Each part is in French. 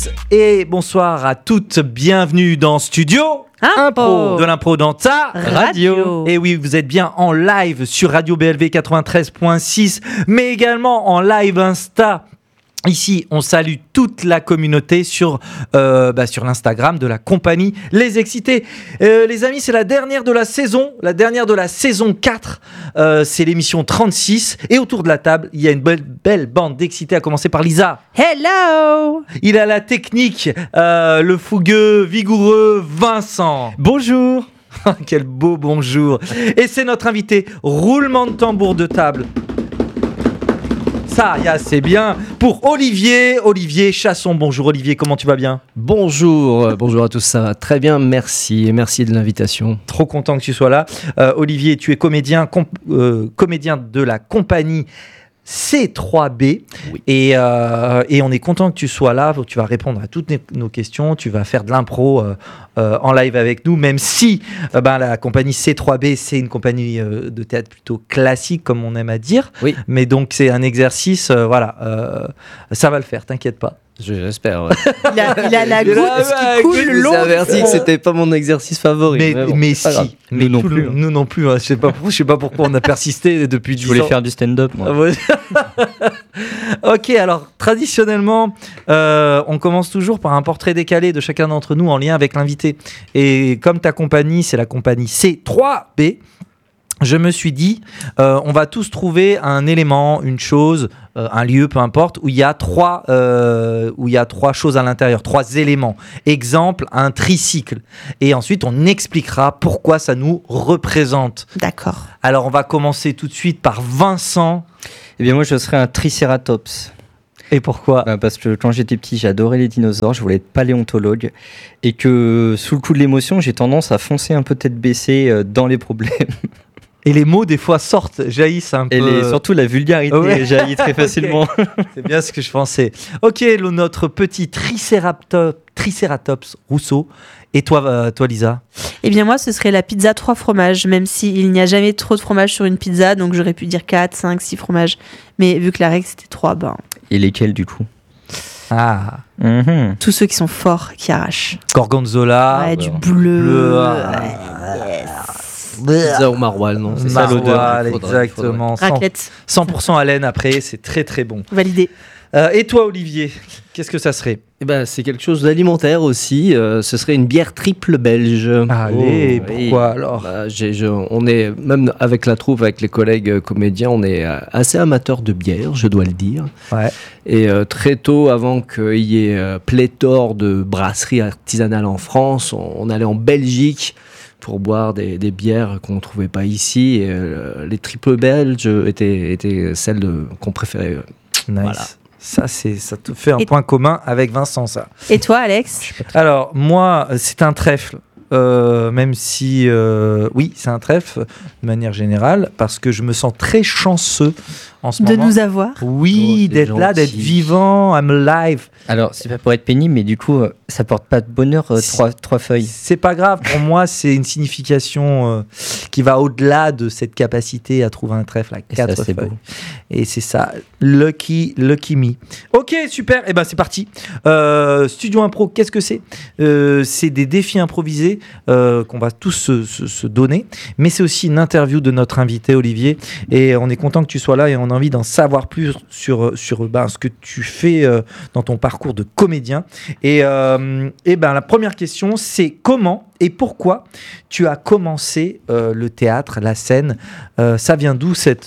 Et bonsoir à toutes, bienvenue dans Studio Impro, de l'impro dans ta radio. Et oui, vous êtes bien en live sur Radio BLV 93.6, mais également en live Insta. Ici, on salue toute la communauté sur l'Instagram de la compagnie Les Excités. Les amis, c'est la dernière de la saison 4. C'est l'émission 36. Et autour de la table, il y a une belle bande d'excités, à commencer par Lisa. Hello! Il a la technique, le fougueux, vigoureux Vincent. Bonjour! Quel beau bonjour. Et c'est notre invité, roulement de tambour de table. Ça, c'est bien. Pour Olivier Chasson. Bonjour Olivier, comment tu vas bien ? Bonjour à tous, ça va très bien, merci de l'invitation. Trop content que tu sois là. Olivier, tu es comédien de la compagnie C3B. Oui. Et on est content que tu sois là. Tu vas répondre à toutes nos questions. Tu vas faire de l'impro en live avec nous, même si la compagnie C3B, c'est une compagnie de théâtre plutôt classique, comme on aime à dire. Oui. Mais donc, c'est un exercice, ça va le faire, t'inquiète pas. J'espère. Ouais. Il a la goutte qui coule le long. Je vous ai averti que c'était pas mon exercice favori. Mais si. Mais nous non plus. Nous non plus. Hein. Je sais pas pourquoi on a persisté depuis 10 ans. Je voulais faire du stand-up, moi. Ok, alors traditionnellement, on commence toujours par un portrait décalé de chacun d'entre nous en lien avec l'invité. Et comme ta compagnie, c'est la compagnie C3B, je me suis dit, on va tous trouver un élément, une chose, un lieu, peu importe, où il y a trois choses à l'intérieur, 3 éléments. Exemple, un tricycle. Et ensuite, on expliquera pourquoi ça nous représente. D'accord. Alors, on va commencer tout de suite par Vincent. Eh bien, moi, je serais un tricératops. Et pourquoi ? Parce que quand j'étais petit, j'adorais les dinosaures, je voulais être paléontologue. Et que, sous le coup de l'émotion, j'ai tendance à foncer un peu tête baissée dans les problèmes. Et les mots, des fois, jaillissent un peu. Et surtout, la vulgarité jaillit très facilement. Okay. C'est bien ce que je pensais. Ok, notre petit tricératops Rousseau. Et toi, Lisa ? Eh bien, moi, ce serait la pizza 3 fromages, même s'il n'y a jamais trop de fromage sur une pizza, donc j'aurais pu dire 4, 5, 6 fromages. Mais vu que la règle, c'était 3, Et lesquels, du coup ? Tous ceux qui sont forts, qui arrachent. Gorgonzola. Ouais, du bleu. Pizza au maroilles, non ? C'est ça l'odeur. Exactement. Raclette. 100% haleine après, c'est très très bon. Validé. Et toi, Olivier, qu'est-ce que ça serait ? C'est quelque chose d'alimentaire aussi. Ce serait une bière triple belge. Allez, pourquoi alors ? On est, même avec la troupe, avec les collègues comédiens, on est assez amateurs de bière, je dois le dire. Ouais. Et très tôt, avant qu'il y ait pléthore de brasseries artisanales en France, on allait en Belgique pour boire des bières qu'on ne trouvait pas ici. Et, les triples belges étaient celles qu'on préférait. Nice. Voilà. Ça te fait un point commun avec Vincent, ça. Et toi, Alex ? Alors, moi, c'est un trèfle. Même si, oui, c'est un trèfle de manière générale, parce que je me sens très chanceux en ce moment. De nous avoir ? Oui, d'être gentil. Là, d'être vivant, I'm alive. Alors, c'est pas pour être pénible, mais du coup, ça porte pas de bonheur, 3 feuilles. C'est pas grave, pour moi, c'est une signification qui va au-delà de cette capacité à trouver un trèfle à 4 feuilles. Beau. Et c'est ça, lucky me. Ok, super, et c'est parti. Studio Impro, qu'est-ce que c'est ? C'est des défis improvisés qu'on va tous se donner, mais c'est aussi une interview de notre invité Olivier, et on est content que tu sois là, et on a envie d'en savoir plus sur ce que tu fais dans ton parcours de comédien. Et la première question, c'est comment et pourquoi tu as commencé le théâtre, la scène ? Ça vient d'où cette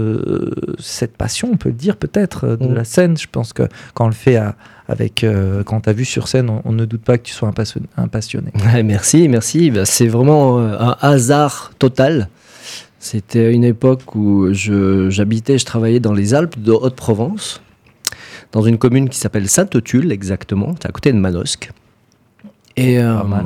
passion, on peut le dire peut-être, de la scène ? Je pense que quand on le fait quand tu as vu sur scène, on ne doute pas que tu sois un passionné. Ouais, merci. C'est vraiment un hasard total. C'était une époque où je travaillais dans les Alpes de Haute-Provence, dans une commune qui s'appelle Sainte-Tulle, exactement, c'est à côté de Manosque. Et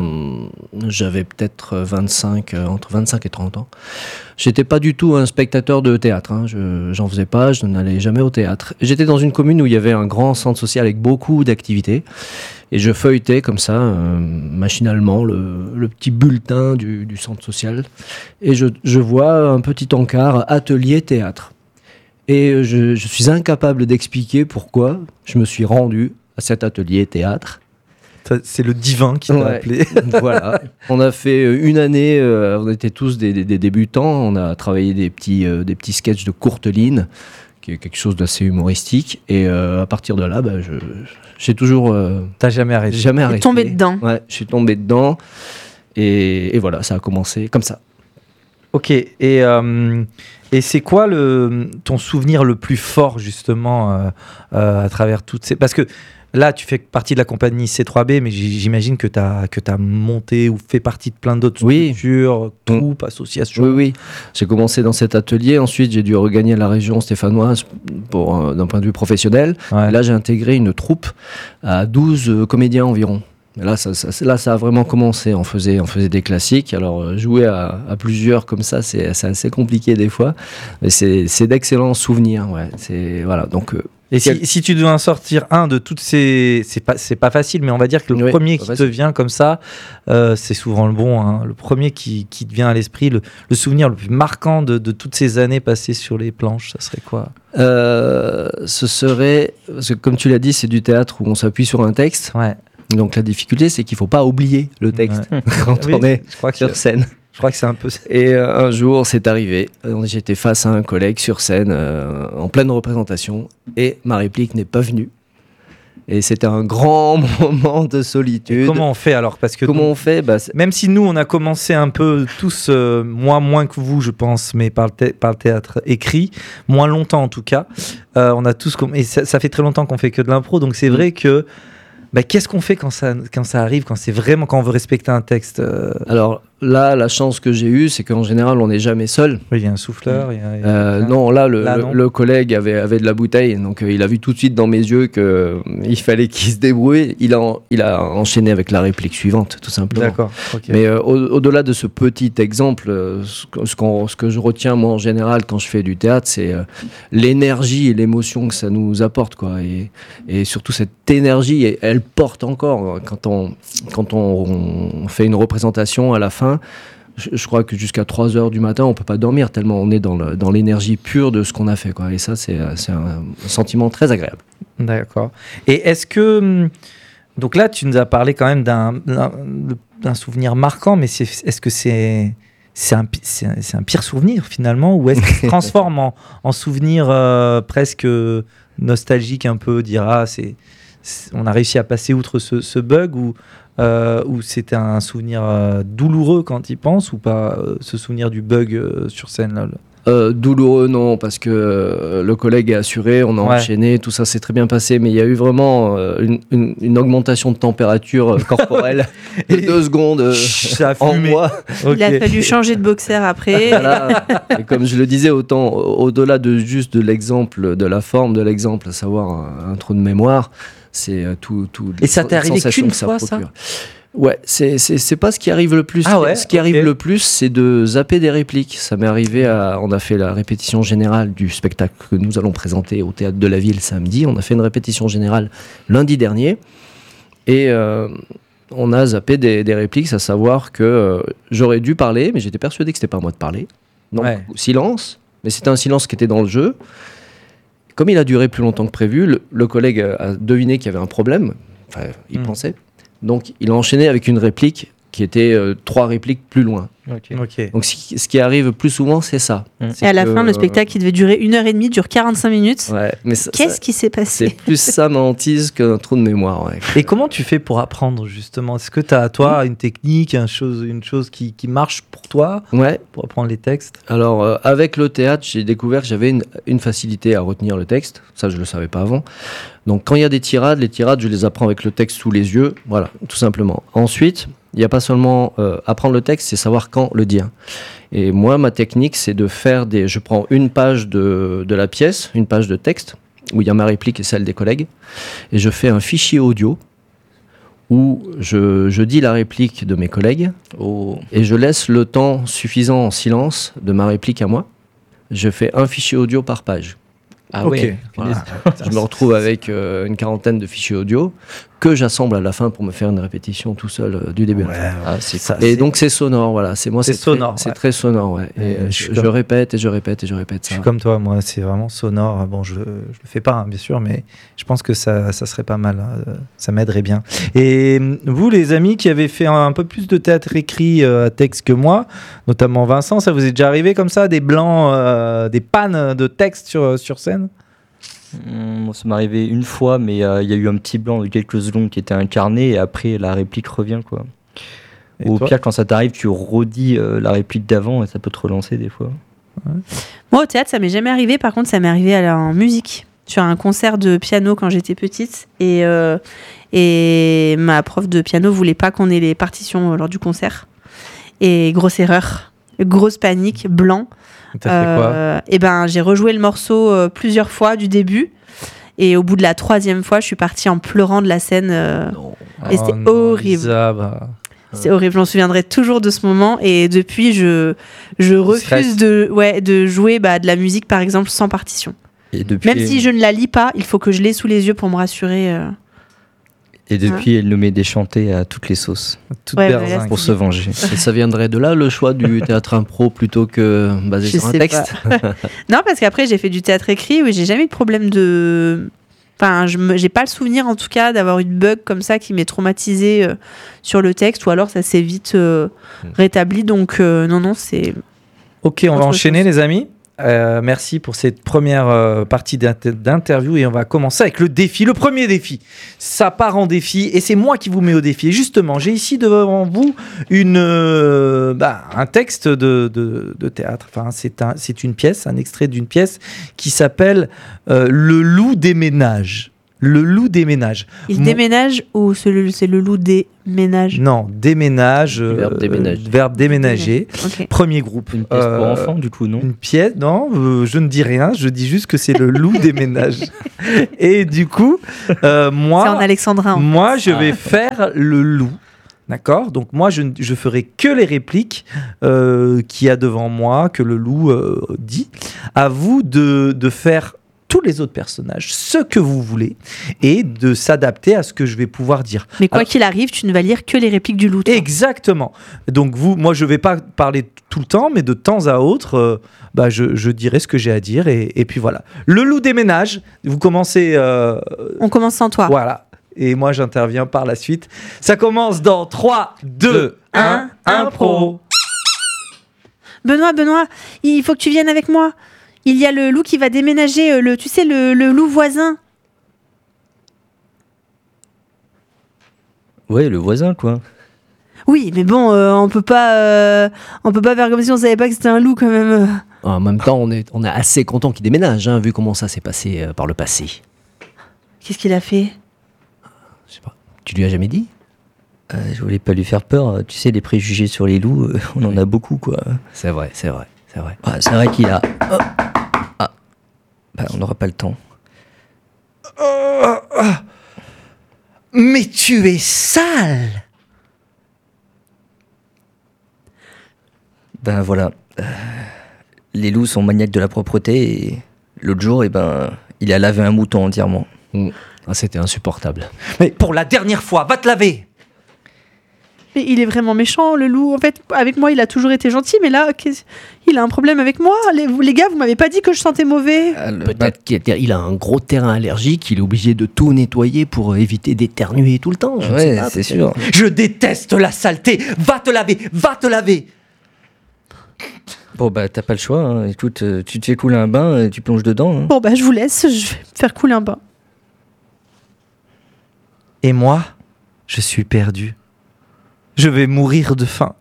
j'avais peut-être entre 25 et 30 ans. J'étais pas du tout un spectateur de théâtre, hein. J'en faisais pas, je n'allais jamais au théâtre. J'étais dans une commune où il y avait un grand centre social avec beaucoup d'activités. Et je feuilletais comme ça, machinalement, le petit bulletin du centre social. Et je vois un petit encart atelier théâtre. Et je suis incapable d'expliquer pourquoi je me suis rendu cet atelier théâtre. C'est le divin qui t'a appelé. Voilà. On a fait une année, on était tous des débutants, on a travaillé des petits sketchs de courte ligne, qui est quelque chose d'assez humoristique. Et à partir de là, j'ai toujours... T'as jamais arrêté? Jamais arrêté. Tombé dedans. Ouais, je suis tombé dedans. Et voilà, ça a commencé comme ça. Ok, et c'est quoi ton souvenir le plus fort, justement, à travers toutes ces... Parce que là, tu fais partie de la compagnie C3B, mais j'imagine que tu as monté ou fait partie de plein d'autres structures, troupes, associations. Oui. J'ai commencé dans cet atelier. Ensuite, j'ai dû regagner la région stéphanoise d'un point de vue professionnel. Ouais. Là, j'ai intégré une troupe à 12 comédiens environ. Là, ça a vraiment commencé. On faisait des classiques. Alors, jouer à plusieurs comme ça, c'est assez compliqué des fois. Mais c'est d'excellents souvenirs. Ouais. Voilà. Donc... Et si tu dois en sortir un de toutes ces... C'est pas facile, mais on va dire que le premier qui te vient comme ça, c'est souvent le bon. Hein. Le premier qui te vient à l'esprit, le souvenir le plus marquant de toutes ces années passées sur les planches, ça serait quoi ? Ce serait... Parce que comme tu l'as dit, c'est du théâtre où on s'appuie sur un texte. Ouais. Donc la difficulté, c'est qu'il ne faut pas oublier le texte quand on est sur scène. Je crois que c'est un peu ça. Et un jour, c'est arrivé. J'étais face à un collègue sur scène, en pleine représentation, et ma réplique n'est pas venue. Et c'était un grand moment de solitude. Et comment on fait alors ? Parce que on fait même si nous, on a commencé un peu tous, moi moins que vous, je pense, mais par le théâtre écrit, moins longtemps en tout cas. On a tous et ça fait très longtemps qu'on fait que de l'impro, donc c'est vrai que qu'est-ce qu'on fait quand ça arrive, quand on veut respecter un texte Alors là, la chance que j'ai eue, c'est qu'en général, on n'est jamais seul. Oui, il y a un souffleur. Non, le collègue avait de la bouteille, donc il a vu tout de suite dans mes yeux qu'il fallait qu'il se débrouille. Il a enchaîné avec la réplique suivante, tout simplement. D'accord. Okay. Mais au-delà de ce petit exemple, ce que je retiens moi en général quand je fais du théâtre, c'est l'énergie et l'émotion que ça nous apporte, quoi. Et surtout cette énergie, elle porte encore quand on fait une représentation à la fin. Je crois que jusqu'à 3h du matin, on ne peut pas dormir tellement on est dans l'énergie pure de ce qu'on a fait, quoi. Et ça, c'est un sentiment très agréable. D'accord. Et est-ce que... Donc là, tu nous as parlé quand même d'un souvenir marquant, mais est-ce que c'est un pire souvenir finalement, ou est-ce qu'il se transforme en souvenir presque nostalgique un peu, dire on a réussi à passer outre ce bug, ou c'était un souvenir douloureux quand il pense, ou pas, ce souvenir du bug sur scène là douloureux, non, parce que le collègue est assuré, on a enchaîné, tout ça s'est très bien passé, mais il y a eu vraiment une augmentation de température corporelle de 2 secondes en moi. Okay. Il a fallu changer de boxer après. Voilà. Et comme je le disais, au-delà de juste de l'exemple, de la forme de l'exemple, à savoir un trou de mémoire, c'est tout. Et ça t'est arrivé qu'une fois, ça ? Ouais, c'est pas ce qui arrive le plus. Ce qui arrive le plus, c'est de zapper des répliques. Ça m'est arrivé on a fait la répétition générale du spectacle que nous allons présenter au Théâtre de la Ville samedi. On a fait une répétition générale lundi dernier. Et on a zappé des répliques, à savoir que j'aurais dû parler, mais j'étais persuadé que c'était pas à moi de parler. Donc, silence. Mais c'était un silence qui était dans le jeu. Comme il a duré plus longtemps que prévu, le collègue a deviné qu'il y avait un problème. Enfin, il pensait. Donc, il a enchaîné avec une réplique qui était 3 répliques plus loin. Okay. Donc, ce qui arrive plus souvent, c'est ça. Et à la fin, le spectacle qui devait durer 1h30 dure 45 minutes. Ouais, mais qu'est-ce qui s'est passé ? C'est plus ça ma hantise qu'un trou de mémoire. Ouais. Et comment tu fais pour apprendre, justement ? Est-ce que tu as, toi, une technique, une chose qui marche pour toi, pour apprendre les textes ? Alors, avec le théâtre, j'ai découvert que j'avais une facilité à retenir le texte. Ça, je ne le savais pas avant. Donc, quand il y a des tirades, je les apprends avec le texte sous les yeux. Voilà, tout simplement. Ensuite, il n'y a pas seulement apprendre le texte, c'est savoir quand le dire. Et moi, ma technique, c'est de faire je prends une page de la pièce, une page de texte, où il y a ma réplique et celle des collègues, et je fais un fichier audio où je dis la réplique de mes collègues, et je laisse le temps suffisant en silence de ma réplique à moi. Je fais un fichier audio par page. Ah okay. Voilà. Je me retrouve avec une 40aine de fichiers audio. que j'assemble à la fin pour me faire une répétition tout seul du début. C'est ça. Et donc c'est sonore, voilà. C'est sonore. C'est très sonore, ouais. Et je répète et je répète et je répète ça. Je suis comme toi, moi, c'est vraiment sonore. Bon, je le fais pas, bien sûr, mais je pense que ça serait pas mal. Ça m'aiderait bien. Et vous, les amis qui avez fait un peu plus de théâtre écrit à texte que moi, notamment Vincent, ça vous est déjà arrivé comme ça, des blancs, des pannes de texte sur scène? Ça m'est arrivé une fois, mais il y a eu un petit blanc de quelques secondes qui était incarné et après la réplique revient, quoi. Au pire, quand ça t'arrive, tu redis la réplique d'avant et ça peut te relancer des fois. Ouais. Moi, au théâtre, ça m'est jamais arrivé. Par contre, ça m'est arrivé en musique, sur un concert de piano quand j'étais petite. Et ma prof de piano voulait pas qu'on ait les partitions lors du concert. Et grosse erreur, grosse panique, blanc. T'as fait quoi ? Et ben, j'ai rejoué le morceau plusieurs fois du début. Et au bout de la 3e fois, je suis partie en pleurant de la scène. Et c'était horrible. Lisa, C'est horrible. J'en souviendrai toujours de ce moment. Et depuis, je refuse de jouer de la musique, par exemple, sans partition. Et depuis, même si je ne la lis pas, il faut que je l'ai sous les yeux pour me rassurer. Et depuis, elle nous met des chantées à toutes les sauces. Pour se venger. Et ça viendrait de là, le choix du théâtre impro plutôt que basé sur un texte. Non, parce qu'après, j'ai fait du théâtre écrit où j'ai jamais eu de problème de... Enfin, j'ai pas le souvenir, en tout cas, d'avoir eu de bug comme ça qui m'est traumatisé sur le texte, ou alors ça s'est vite rétabli. Donc, non, c'est... Ok, on va enchaîner, les amis. Merci pour cette première partie d'interview et on va commencer avec le défi. Le premier défi, ça part en défi et c'est moi qui vous mets au défi. Et justement, j'ai ici devant vous un texte de théâtre. Enfin, c'est une pièce, un extrait d'une pièce qui s'appelle Le loup déménage. Le loup déménage. Il déménage ou c'est le loup déménage? Non, déménage. Verbe déménager. Verbe déménager. Okay. Premier groupe. Une pièce pour enfants, du coup, non? Une pièce, non, je ne dis rien, je dis juste que c'est le loup déménage. Et du coup, moi. C'est en alexandrin. Moi, je vais faire le loup. D'accord ? Donc, moi, je ferai que les répliques qu'il y a devant moi, que le loup dit. À vous de faire tous les autres personnages, ce que vous voulez, et de s'adapter à ce que je vais pouvoir dire. Mais quoi qu'il arrive, tu ne vas lire que les répliques du loup. Toi. Exactement. Donc moi, je ne vais pas parler tout le temps, mais de temps à autre, je dirai ce que j'ai à dire, et puis voilà. Le loup déménage, vous commencez... On commence sans toi. Voilà. Et moi, j'interviens par la suite. Ça commence dans 3, 2, 1, impro. Benoît, il faut que tu viennes avec moi. Il y a le loup qui va déménager, le loup voisin. Ouais, le voisin, quoi. Oui, mais bon, on peut pas faire comme si on savait pas que c'était un loup quand même. En même temps, on est assez content qu'il déménage, hein, vu comment ça s'est passé par le passé. Qu'est-ce qu'il a fait? Je sais pas. Tu lui as jamais dit? Je voulais pas lui faire peur. Tu sais, les préjugés sur les loups, on en a beaucoup, quoi. C'est vrai. C'est vrai qu'il a... on n'aura pas le temps. Mais tu es sale. Ben voilà. Les loups sont maniaques de la propreté et l'autre jour, il a lavé un mouton entièrement. C'était insupportable. Mais pour la dernière fois, va te laver. Mais il est vraiment méchant, le loup. En fait, avec moi, il a toujours été gentil, mais là, il a un problème avec moi. Les gars, vous m'avez pas dit que je sentais mauvais. Peut-être qu'il a un gros terrain allergique, il est obligé de tout nettoyer pour éviter d'éternuer tout le temps. Ouais, c'est sûr. Je déteste la saleté. Va te laver. Bon, t'as pas le choix. Hein. Écoute, tu te fais couler un bain, tu plonges dedans. Hein. Bon, je vous laisse, je vais me faire couler un bain. Et moi, je suis perdu. Je vais mourir de faim.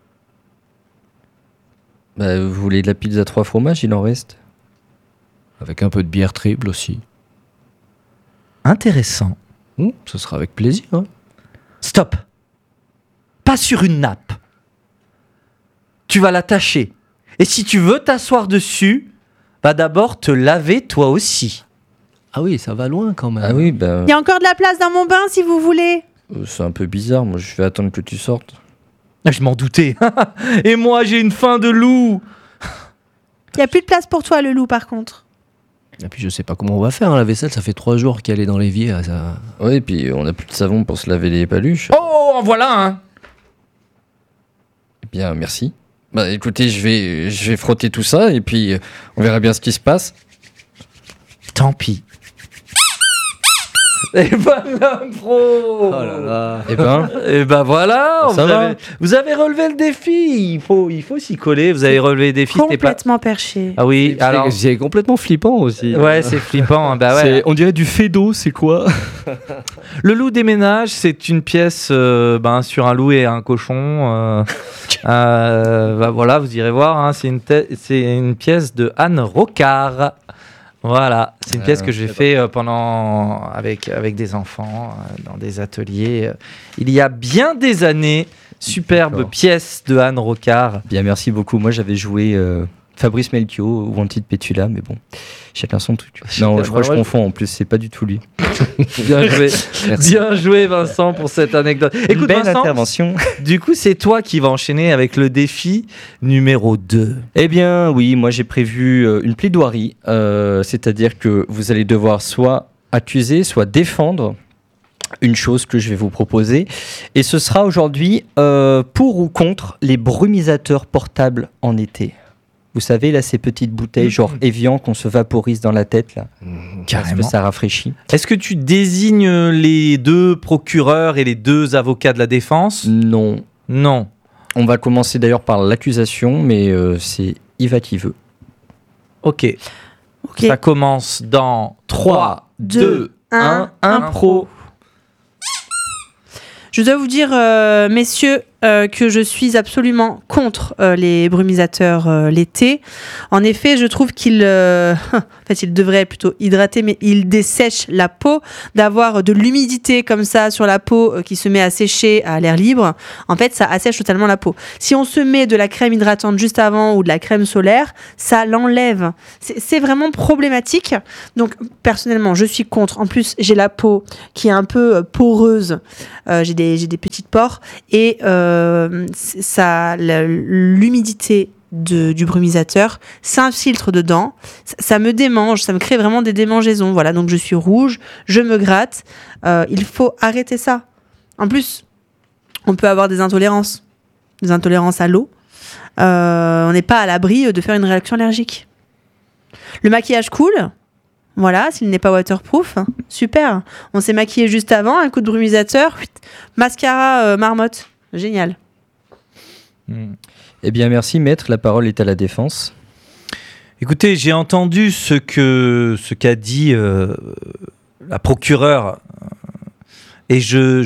Vous voulez de la pizza 3 fromages, il en reste. Avec un peu de bière triple aussi. Intéressant. Ce sera avec plaisir. Hein. Stop. Pas sur une nappe. Tu vas l'attacher. Et si tu veux t'asseoir dessus, va d'abord te laver toi aussi. Ah oui, ça va loin quand même. Ah oui, Il y a encore de la place dans mon bain si vous voulez. C'est un peu bizarre, moi je vais attendre que tu sortes. Je m'en doutais. Et moi j'ai une faim de loup. Il n'y a plus de place pour toi, le loup, par contre. Et puis je sais pas comment on va faire, la vaisselle, ça fait 3 jours qu'elle est dans l'évier. Ça... Oui, et puis on n'a plus de savon pour se laver les paluches. Oh, en voilà un. Eh bien, merci. Bah écoutez, je vais frotter tout ça et puis on verra bien ce qui se passe. Tant pis. Et ben l'impro. Oh là là. Et ben voilà, Ça va. vous avez relevé le défi. Il faut s'y coller. Vous avez relevé le défi. Complètement perché. Ah oui, alors C'est complètement flippant aussi. ouais, c'est flippant. Bah ouais. On dirait du Fédo, c'est quoi? Le loup des ménages, c'est une pièce sur un loup et un cochon. Bah voilà, vous irez voir. Hein, c'est une pièce de Anne Rocard. Voilà, c'est une pièce que j'ai fait avec des enfants dans des ateliers. Il y a bien des années. Superbe D'accord. pièce de Anne Rocard. Bien, merci beaucoup. Moi, j'avais joué Fabrice Melchior, Wanted Petula, mais bon, chacun son truc. Non, je crois que je confonds en plus, c'est pas du tout lui. Bien joué. Bien joué, Vincent, pour cette anecdote. Écoute, Belle Vincent, intervention. du coup, c'est toi qui vas enchaîner avec le défi numéro 2. Eh bien, oui, moi j'ai prévu une plaidoirie, c'est-à-dire que vous allez devoir soit accuser, soit défendre une chose que je vais vous proposer. Et ce sera aujourd'hui pour ou contre les brumisateurs portables en été. Vous savez, là, ces petites bouteilles genre Evian qu'on se vaporise dans la tête, là. Parce que ça rafraîchit. Est-ce que tu désignes les 2 procureurs et les 2 avocats de la défense? Non. Non. On va commencer d'ailleurs par l'accusation, mais c'est Yves qui veut. Ok. Ça commence dans 3, 2, 1, impro. Je dois vous dire, messieurs, que je suis absolument contre les brumisateurs l'été. En effet, je trouve qu'ils ils devraient plutôt hydrater, mais ils dessèchent la peau. D'avoir de l'humidité comme ça sur la peau qui se met à sécher à l'air libre, en fait, ça assèche totalement la peau. Si on se met de la crème hydratante juste avant ou de la crème solaire, ça l'enlève. C'est vraiment problématique. Donc, personnellement, je suis contre. En plus, j'ai la peau qui est un peu poreuse. J'ai des petites pores et l'humidité du brumisateur s'infiltre dedans, ça me démange, ça me crée vraiment des démangeaisons. Voilà, donc je suis rouge, je me gratte. Il faut arrêter ça. En plus, on peut avoir des intolérances à l'eau. On n'est pas à l'abri de faire une réaction allergique. Le maquillage coule. Voilà, s'il n'est pas waterproof, super. On s'est maquillé juste avant, un coup de brumisateur, mascara marmotte, génial. Eh bien, merci, maître. La parole est à la défense. Écoutez, j'ai entendu ce qu'a dit la procureure et je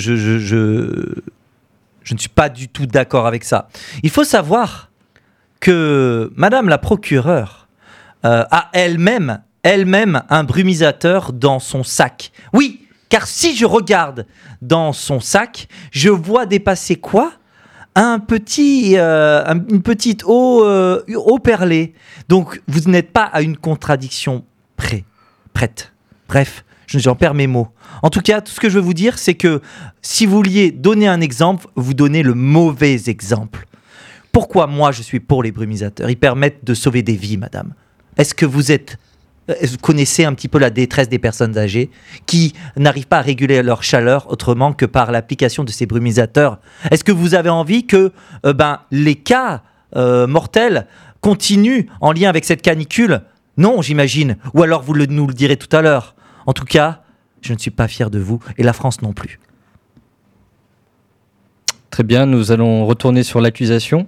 ne suis pas du tout d'accord avec ça. Il faut savoir que Madame la procureure a elle-même un brumisateur dans son sac. Oui, car si je regarde dans son sac, je vois dépasser quoi ? Une petite eau perlée. Donc, vous n'êtes pas à une contradiction prête. Bref, j'en perds mes mots. En tout cas, tout ce que je veux vous dire, c'est que si vous vouliez donner un exemple, vous donnez le mauvais exemple. Pourquoi moi, je suis pour les brumisateurs ? Ils permettent de sauver des vies, madame. Est-ce que vous connaissez un petit peu la détresse des personnes âgées qui n'arrivent pas à réguler leur chaleur autrement que par l'application de ces brumisateurs? Est-ce que vous avez envie que les cas mortels continuent en lien avec cette canicule? Non, j'imagine. Ou alors vous nous le direz tout à l'heure. En tout cas, je ne suis pas fier de vous et la France non plus. Très bien, nous allons retourner sur l'accusation.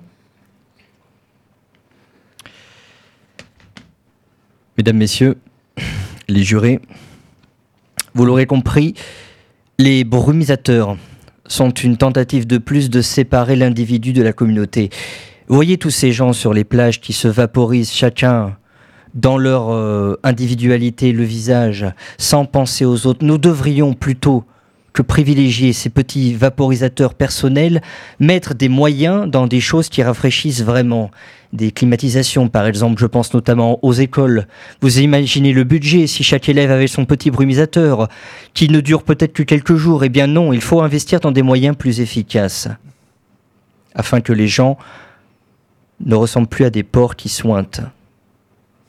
Mesdames, Messieurs, les jurés, vous l'aurez compris, les brumisateurs sont une tentative de plus de séparer l'individu de la communauté. Vous voyez tous ces gens sur les plages qui se vaporisent chacun dans leur individualité, le visage, sans penser aux autres. Nous devrions plutôt que privilégier ces petits vaporisateurs personnels, mettre des moyens dans des choses qui rafraîchissent vraiment. Des climatisations, par exemple, je pense notamment aux écoles. Vous imaginez le budget si chaque élève avait son petit brumisateur, qui ne dure peut-être que quelques jours. Eh bien non, il faut investir dans des moyens plus efficaces, afin que les gens ne ressemblent plus à des porcs qui sointent.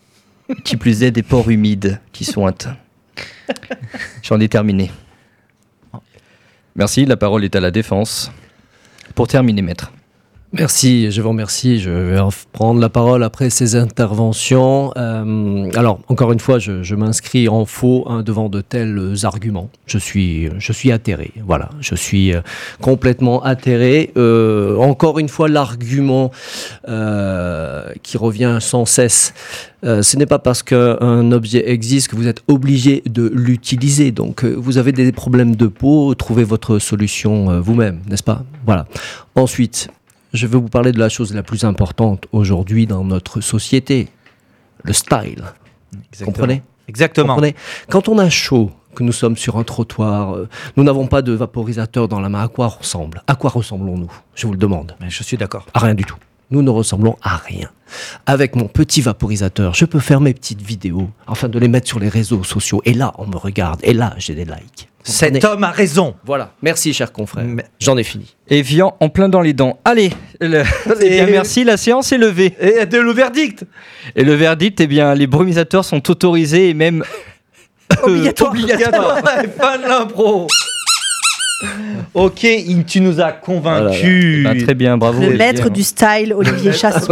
Qui plus est, des pores humides qui sointent. J'en ai terminé. Merci, la parole est à la défense. Pour terminer, maître. Merci, je vous remercie. Je vais prendre la parole après ces interventions. Alors, encore une fois, je m'inscris en faux devant de tels arguments. Je suis atterré. Voilà, je suis complètement atterré. Encore une fois, l'argument qui revient sans cesse. Ce n'est pas parce qu'un objet existe que vous êtes obligé de l'utiliser. Donc, vous avez des problèmes de peau, trouvez votre solution vous-même, n'est-ce pas? Voilà. Ensuite, je vais vous parler de la chose la plus importante aujourd'hui dans notre société, le style. Exactement. Comprenez? Exactement. Comprenez? Quand on a chaud, que nous sommes sur un trottoir, nous n'avons pas de vaporisateur dans la main, à quoi ressemble? À quoi ressemblons-nous? Je vous le demande. Mais je suis d'accord. À rien du tout. Nous ne ressemblons à rien. Avec mon petit vaporisateur, je peux faire mes petites vidéos, afin de les mettre sur les réseaux sociaux. Et là, on me regarde. Et là, j'ai des likes. Cet homme a raison. Voilà. Merci, cher confrère. J'en ai fini. Et viand en plein dans les dents. Allez, eh bien, merci, la séance est levée. Et le verdict. Et le verdict, eh bien, les brumisateurs sont autorisés et même obligatoire. Fin de l'impro. Ok, tu nous as convaincus. Voilà. Très bien, bravo. Le maître du style, Olivier Chasson.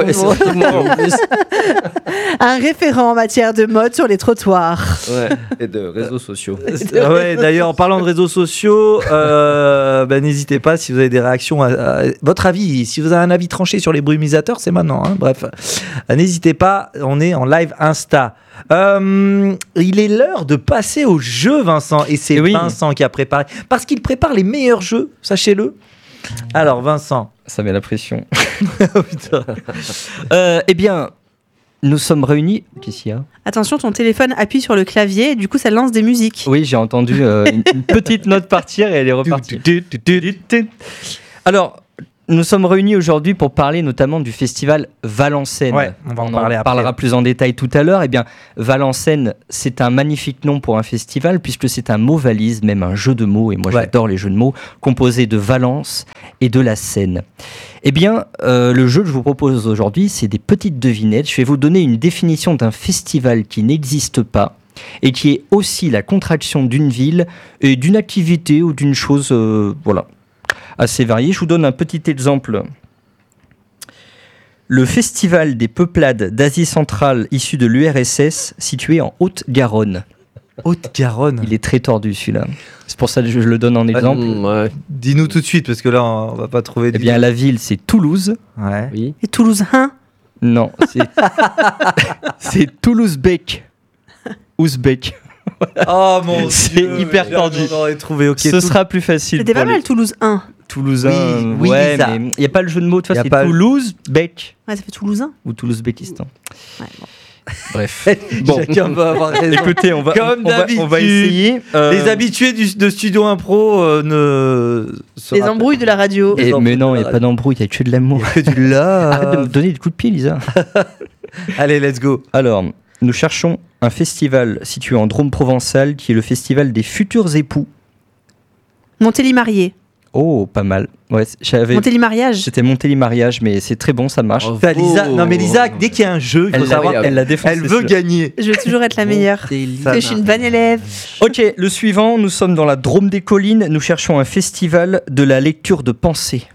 Un référent en matière de mode sur les trottoirs. Ouais, et de réseaux sociaux. Ouais, d'ailleurs, en parlant de réseaux sociaux, n'hésitez pas si vous avez des réactions à votre avis. Si vous avez un avis tranché sur les brumisateurs, c'est maintenant. Hein, bref, n'hésitez pas, on est en live Insta. Il est l'heure de passer au jeu, Vincent, et c'est Vincent qui a préparé, parce qu'il prépare les meilleurs jeux, sachez-le. Alors, Vincent, ça met la pression. Eh bien, nous sommes réunis. Qu'est-ce qu'il y a? Attention, ton téléphone appuie sur le clavier et du coup ça lance des musiques. Oui, j'ai entendu une petite note partir et elle est repartie. Alors, nous sommes réunis aujourd'hui pour parler notamment du festival Valencène. Ouais, on va en parler après. Parlera plus en détail tout à l'heure. Eh bien, Valencène, c'est un magnifique nom pour un festival puisque c'est un mot valise, même un jeu de mots, et moi j'adore les jeux de mots, composé de Valence et de la Seine. Eh bien, le jeu que je vous propose aujourd'hui, c'est des petites devinettes. Je vais vous donner une définition d'un festival qui n'existe pas et qui est aussi la contraction d'une ville et d'une activité ou d'une chose, assez variée. Je vous donne un petit exemple. Le festival des peuplades d'Asie centrale issu de l'URSS, situé en Haute-Garonne. Haute-Garonne. Il est très tordu celui-là. C'est pour ça que je le donne en exemple. Ouais. Dis-nous tout de suite, parce que là, on va pas trouver... Eh bien, la ville, c'est Toulouse. Ouais. Oui. Et Toulousain? Non, c'est Toulouse-Bec. Ouzbek. Oh mon Dieu. C'est hyper tordu. Trouvé, okay, ce sera plus facile. C'était pas mal, Toulouse 1. Toulousain, oui, ouais, ça. mais il n'y a pas le jeu de mots, tu vois, c'est pas... Toulouse-Bec. Ouais, ça fait Toulousain. Ou Toulouse-Békistan. Ouais, bon. Bref. Bon, chacun va avoir raison. Écoutez, on va essayer. Les habitués de Studio Impro ne... Les embrouilles de la radio. Mais non, il n'y a pas d'embrouille, il n'y a que de l'amour. Que du love. Arrête de me donner des coups de pied, Lisa. Allez, let's go. Alors, nous cherchons un festival situé en Drôme provençal qui est le festival des futurs époux. Montélimarié. Oh, pas mal. Ouais, Montélimariage. C'était Montélimariage, mais c'est très bon, ça marche. Oh, Lisa, non mais Lisa, dès qu'il y a un jeu, il faut savoir elle veut gagner. Je veux toujours être la meilleure. Parce que je suis une bonne élève. Ok, le suivant, nous sommes dans la Drôme des collines. Nous cherchons un festival de la lecture de pensée.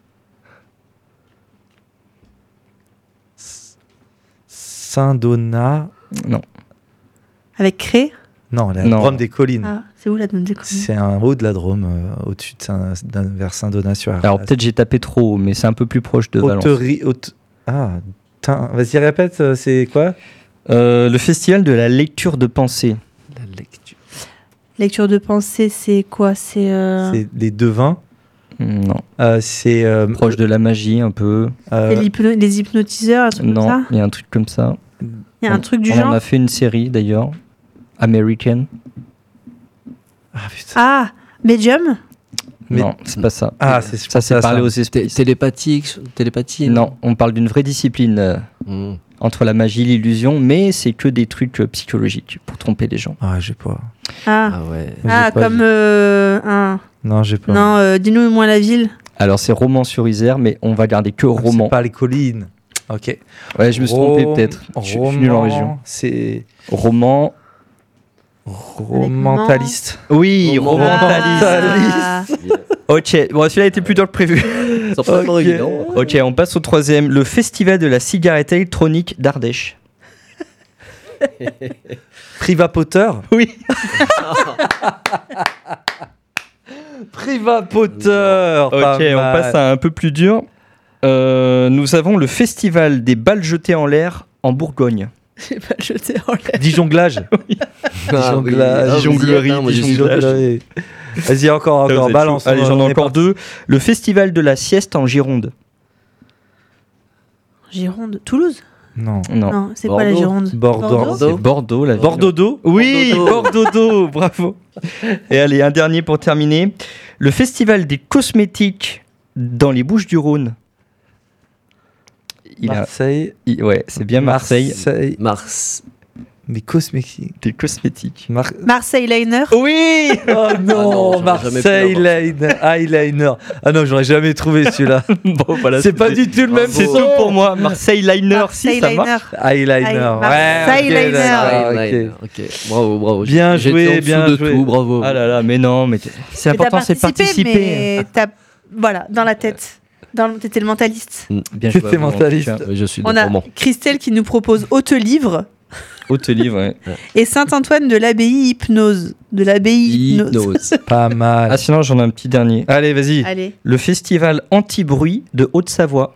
Saint-Donat. Non. Avec Cré. Non, la Drôme des collines. Ah, c'est où la Drôme des collines? C'est un haut de la Drôme, au-dessus vers Saint-Donat sur Arras. Alors peut-être j'ai tapé trop haut, mais c'est un peu plus proche de Valence. Vas-y, répète, c'est quoi? Le festival de la lecture de pensée. La lecture. Lecture de pensée, c'est quoi? C'est les devins. Non. C'est proche de la magie un peu. Les hypnotiseurs, un truc comme ça? Non, il y a un truc comme ça. Il y a un truc du genre. On en a fait une série d'ailleurs. American. Ah, Medium? Non, c'est pas ça. Ah, ça c'est parler aux esprits. Télépathie. Non, on parle d'une vraie discipline entre la magie et l'illusion, mais c'est que des trucs psychologiques pour tromper les gens. Ah, j'ai pas. Comme Non, j'ai pas. Non, dis-nous moins la ville. Alors c'est Romans-sur-Isère, mais on va garder que Romans. C'est pas les collines. Ok. Ouais, je me suis trompé peut-être. Je suis nul en région. C'est Roman. romantaliste. Oui, romantaliste. Ok, bon, celui-là était plus dur que prévu. C'est vraiment évident. Ok, on passe au troisième. Le festival de la cigarette électronique d'Ardèche. Privapoteur. Oui. Privapoteur. Ok, on passe à un peu plus dur. Nous avons le festival des balles jetées en l'air en Bourgogne. J'ai pas jeté en l'air. Dijonglage. Dijonglage. Dijonglerie. Vas-y, encore, balance. Allez, j'en ai encore deux. Le festival de la sieste en Gironde. Gironde. Toulouse? Non, c'est pas la Gironde. Bordeaux. C'est Bordeaux, la ville. Bordeaux. Oui, Bordeaux, bravo. Et allez, un dernier pour terminer. Le festival des cosmétiques dans les Bouches-du-Rhône. Marseille. Ouais, c'est bien Marseille. Mais cosmétiques. Des cosmétiques. Marseille Liner. Oui. Oh non, Marseille Eyeliner. Ah non, j'aurais jamais trouvé celui-là. Bon, voilà, c'est pas du tout le même. C'est tout pour moi. Marseille Liner, si ça marche. Eyeliner. Marseille Liner. Ok. Bravo. Bien joué, bien joué. Tout, bravo. Ah là là, mais non, mais c'est important, c'est participer. Mais voilà, dans la tête. T'étais le mentaliste. Bien joué. T'étais mentaliste. Je suis On a Christelle qui nous propose Haute-Livre. Haute-Livre, ouais. Et Saint-Antoine de l'abbaye Hypnose. Pas mal. Ah, sinon, j'en ai un petit dernier. Allez, vas-y. Allez. Le festival anti-bruit de Haute-Savoie.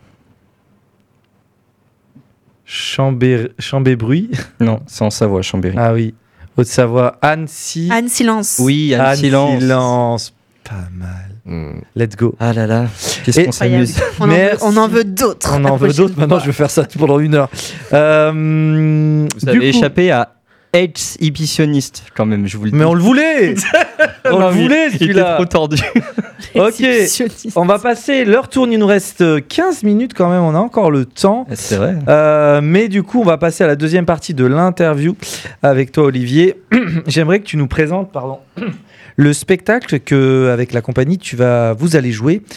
Chambéry. Non, c'est en Savoie, Chambéry. Ah oui. Haute-Savoie. Annecy. Anne Silence. Oui, Anne Silence. Pas mal. Let's go. Ah là là, qu'est-ce qu'on s'amuse. On en veut d'autres. On en veut d'autres. Maintenant, je vais faire ça pendant 1 heure. Vous avez échappé à exhibitionniste quand même, je vous le dis. Mais on le voulait. On le voulait, celui-là. Il était trop tordu. Ok, on va passer. L'heure tourne, il nous reste 15 minutes quand même, on a encore le temps. C'est vrai. Mais du coup, on va passer à la deuxième partie de l'interview avec toi, Olivier. J'aimerais que tu nous présentes, le spectacle que, avec la compagnie, vous allez jouer.